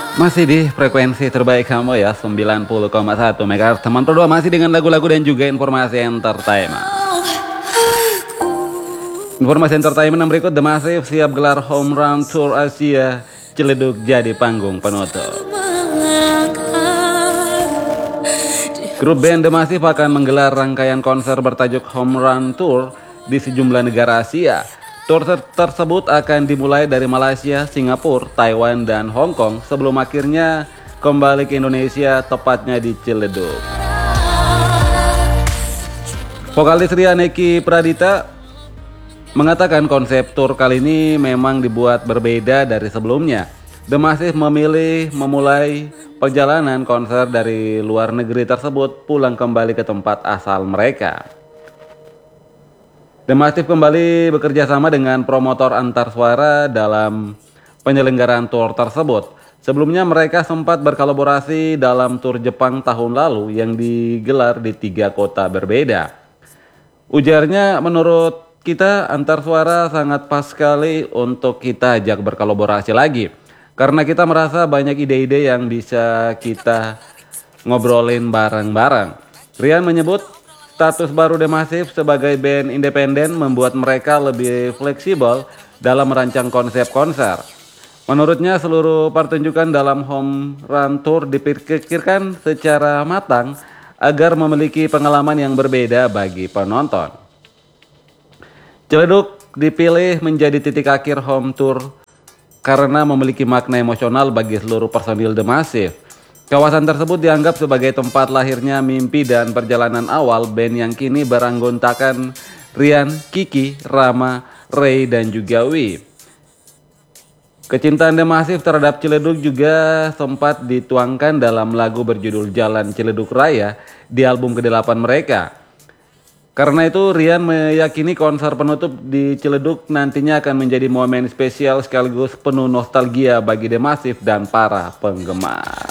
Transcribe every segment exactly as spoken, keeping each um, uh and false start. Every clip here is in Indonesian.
Masih di frekuensi terbaik kamu ya, sembilan puluh koma satu megahertz. Teman berdua masih dengan lagu-lagu dan juga informasi entertainment. Informasi entertainment yang berikut, The Massive siap gelar home run tour Asia, Ciledug jadi panggung penutup. Grup band The Massive akan menggelar rangkaian konser bertajuk Home Run Tour di sejumlah negara Asia. Tour ter tersebut akan dimulai dari Malaysia, Singapura, Taiwan, dan Hong Kong sebelum akhirnya kembali ke Indonesia, tepatnya di Ciledug. Vokalis Rian Eki Pradita mengatakan konsep tour kali ini memang dibuat berbeda dari sebelumnya. The Massive memilih memulai perjalanan konser dari luar negeri tersebut pulang kembali ke tempat asal mereka. The Massive kembali bekerja sama dengan promotor antar suara dalam penyelenggaraan tour tersebut. Sebelumnya mereka sempat berkolaborasi dalam tur Jepang tahun lalu yang digelar di tiga kota berbeda. Ujarnya, menurut kita antar suara sangat pas sekali untuk kita ajak berkolaborasi lagi. Karena kita merasa banyak ide-ide yang bisa kita ngobrolin bareng-bareng. Rian menyebut status baru The Massive sebagai band independen membuat mereka lebih fleksibel dalam merancang konsep konser. Menurutnya seluruh pertunjukan dalam Home Run Tour dipikirkan secara matang agar memiliki pengalaman yang berbeda bagi penonton. Ciledug dipilih menjadi titik akhir Home Tour karena memiliki makna emosional bagi seluruh personil The Massive. Kawasan tersebut dianggap sebagai tempat lahirnya mimpi dan perjalanan awal band yang kini beranggotakan Rian, Kiki, Rama, Ray, dan juga Wi. Kecintaan The Massive terhadap Ciledug juga sempat dituangkan dalam lagu berjudul Jalan Ciledug Raya di album kedelapan mereka. Karena itu Rian meyakini konser penutup di Ciledug nantinya akan menjadi momen spesial sekaligus penuh nostalgia bagi The Massive dan para penggemar.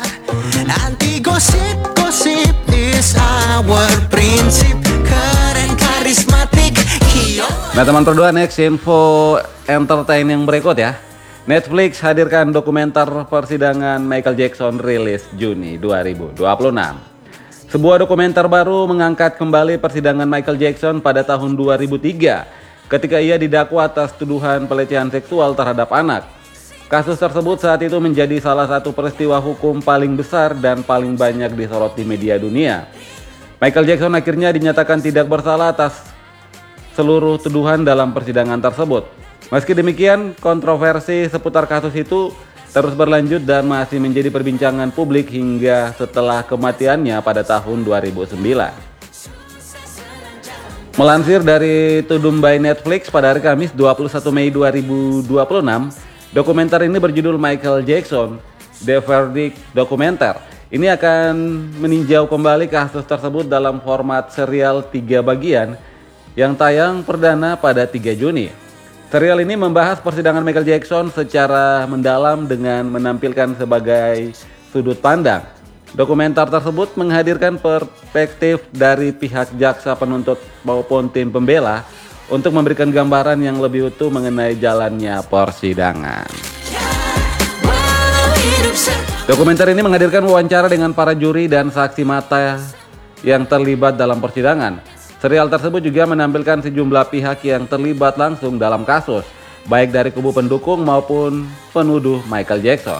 Anti gosip-gosip is our principle, keren karismatik. Nah teman berdua, next info entertain yang berikut ya. Netflix hadirkan dokumenter persidangan Michael Jackson rilis Juni dua ribu dua puluh enam. Sebuah dokumenter baru mengangkat kembali persidangan Michael Jackson pada tahun dua ribu tiga ketika ia didakwa atas tuduhan pelecehan seksual terhadap anak. Kasus tersebut saat itu menjadi salah satu peristiwa hukum paling besar dan paling banyak disoroti media dunia. Michael Jackson akhirnya dinyatakan tidak bersalah atas seluruh tuduhan dalam persidangan tersebut. Meski demikian, kontroversi seputar kasus itu terus berlanjut dan masih menjadi perbincangan publik hingga setelah kematiannya pada tahun dua ribu sembilan. Melansir dari Tudum by Netflix pada hari Kamis dua puluh satu Mei dua ribu dua puluh enam, dokumenter ini berjudul Michael Jackson, The Verdict Dokumenter. Ini akan meninjau kembali kasus tersebut dalam format serial tiga bagian yang tayang perdana pada tiga Juni. Serial ini membahas persidangan Michael Jackson secara mendalam dengan menampilkan sebagai sudut pandang. Dokumenter tersebut menghadirkan perspektif dari pihak jaksa penuntut maupun tim pembela untuk memberikan gambaran yang lebih utuh mengenai jalannya persidangan. Dokumenter ini menghadirkan wawancara dengan para juri dan saksi mata yang terlibat dalam persidangan. Serial tersebut juga menampilkan sejumlah pihak yang terlibat langsung dalam kasus, baik dari kubu pendukung maupun penuduh Michael Jackson.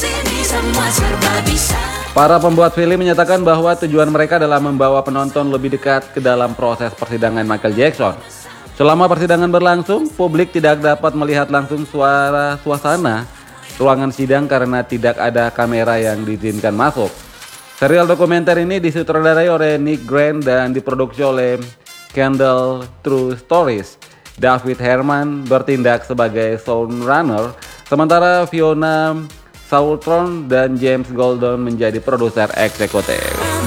Para pembuat film menyatakan bahwa tujuan mereka adalah membawa penonton lebih dekat ke dalam proses persidangan Michael Jackson. Selama persidangan berlangsung, publik tidak dapat melihat langsung suara suasana ruangan sidang karena tidak ada kamera yang diizinkan masuk. Serial dokumenter ini disutradarai oleh Nick Grant dan diproduksi oleh Kendall True Stories. David Herman bertindak sebagai showrunner, sementara Fiona Sautron dan James Golden menjadi produser eksekutif.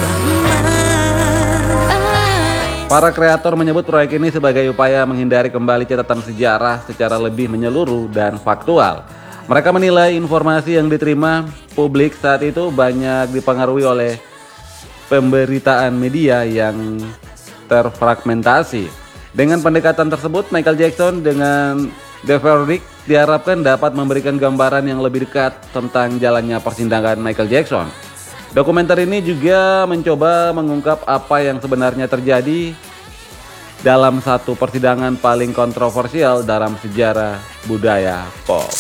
Para kreator menyebut proyek ini sebagai upaya menghindari kembali catatan sejarah secara lebih menyeluruh dan faktual. Mereka menilai informasi yang diterima publik saat itu banyak dipengaruhi oleh pemberitaan media yang terfragmentasi. Dengan pendekatan tersebut, Michael Jackson dengan The Verdict diharapkan dapat memberikan gambaran yang lebih dekat tentang jalannya persidangan Michael Jackson. Dokumenter ini juga mencoba mengungkap apa yang sebenarnya terjadi dalam satu persidangan paling kontroversial dalam sejarah budaya pop.